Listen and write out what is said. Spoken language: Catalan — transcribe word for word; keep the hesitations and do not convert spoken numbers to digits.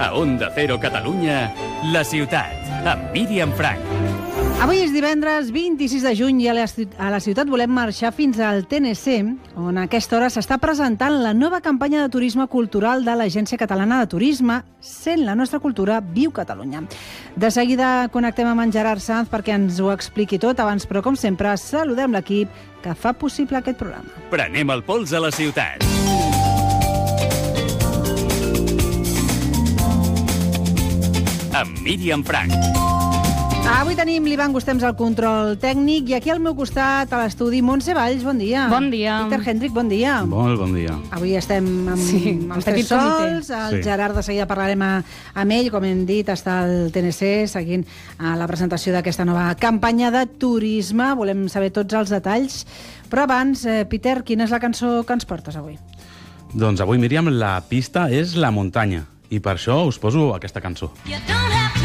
A Onda Cero Catalunya, La Ciutat, amb Míriam Frank. Avui és divendres vint-i-sis de juny i a la, a la ciutat volem marxar fins al T N C, on a aquesta hora s'està presentant la nova campanya de turisme cultural de l'Agència Catalana de Turisme, Sent la nostra cultura, viu Catalunya. De seguida connectem amb en Gerard Sanz perquè ens ho expliqui tot. Abans, però, com sempre, saludem l'equip que fa possible aquest programa. Prenem el pols a la ciutat. Amb Míriam Frank. Avui tenim l'Ivan Gustems al control tècnic i aquí al meu costat a l'estudi Montse Valls, bon dia. Bon dia. Peter Hendrick, bon dia. Molt bon dia. Avui estem amb, Sí, amb els petit tres sols, el Sí. Gerard de seguida parlarem a, amb ell, com hem dit, està al T N C seguint a la presentació d'aquesta nova campanya de turisme, volem saber tots els detalls, però abans, eh, Peter, quina és la cançó que ens portes avui? Doncs avui, Míriam, la pista és la muntanya, i per això us poso aquesta cançó. You don't have